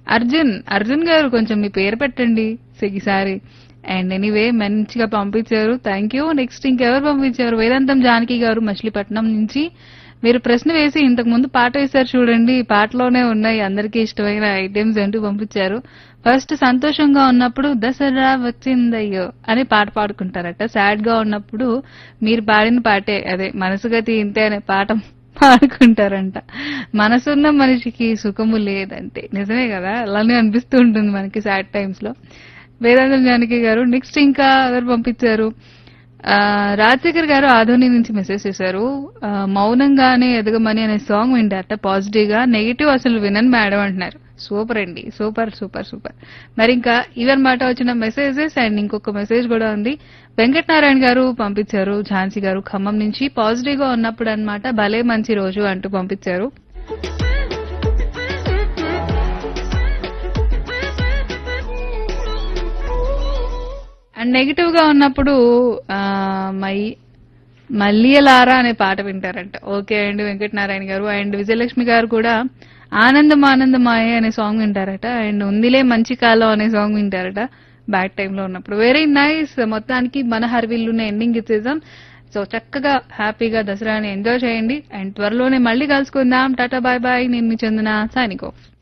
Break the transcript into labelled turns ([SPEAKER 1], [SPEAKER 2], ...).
[SPEAKER 1] అర్జున్ అర్జున్ గారు కొంచెం మీ పేరు పెట్టండి ఈసారి. అండ్ ఎనీవే మంచిగా పంపించారు, థ్యాంక్ యూ. నెక్స్ట్ ఇంకెవరు పంపించారు? వేదాంతం జానకి గారు మచిలీపట్నం నుంచి. మీరు ప్రశ్న వేసి ఇంతకు ముందు పాట వేశారు చూడండి, ఈ పాటలోనే ఉన్నాయి అందరికీ ఇష్టమైన ఐటమ్స్ అంటూ పంపించారు. ఫస్ట్ సంతోషంగా ఉన్నప్పుడు దసరా వచ్చిందయ్యో అని పాట పాడుకుంటారట, సాడ్ గా ఉన్నప్పుడు మీరు పాడిన పాటే అదే మనసుగతి ఇంతే అనే పాట పాడుకుంటారంట. మనసున్న మనిషికి సుఖము లేదంటే నిజమే కదా, అలానే అనిపిస్తూ ఉంటుంది మనకి సాడ్ టైమ్స్ లో. వేదాంతం జానకి గారు. నెక్స్ట్ ఇంకా ఎవరు పంపించారు? రాజశేఖర్ గారు ఆధోని నుంచి మెసేజ్ చేశారు. మౌనంగానే ఎదగమని అనే సాంగ్ వింటారట పాజిటివ్ గా, నెగిటివ్ అసలు వినని మేడం అంటున్నారు. సూపర్ అండి, సూపర్ సూపర్ సూపర్. మరి ఇంకా ఇవన్నమాట వచ్చిన మెసేజెస్. అండ్ ఇంకొక మెసేజ్ కూడా ఉంది, వెంకటనారాయణ గారు పంపించారు. ఝాన్సీ గారు ఖమ్మం నుంచి పాజిటివ్ గా ఉన్నప్పుడు అన్నమాట, భలే మంచి రోజు అంటూ పంపించారు. అండ్ నెగిటివ్ గా ఉన్నప్పుడు మల్లియలారా అనే పాట వింటారంట. ఓకే అండి వెంకటనారాయణ గారు. అండ్ విజయలక్ష్మి గారు కూడా ఆనందం ఆనందమాయే అనే సాంగ్ వింటారట. అండ్ ఉందిలే మంచి కాలం అనే సాంగ్ వింటారట బ్యాడ్ టైమ్ లో ఉన్నప్పుడు. Very nice. మొత్తానికి మన హర్విల్లునే ఎండింగ్ ఇచ్చేసాం. సో చక్కగా హ్యాపీగా దసరాని ఎంజాయ్ చేయండి. అండ్ త్వరలోనే మళ్ళీ కలుసుకుందాం. Tata bye bye. నేను మీ చందన, సైనింగ్ ఆఫ్.